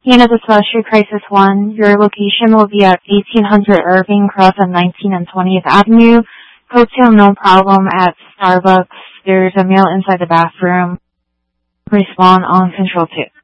Unit of Special Crisis 1, your location will be at 1800 Irving Cross on 19th and 20th Avenue. Cocktail no problem at Starbucks. There's a meal inside the bathroom. Respond on Control 2.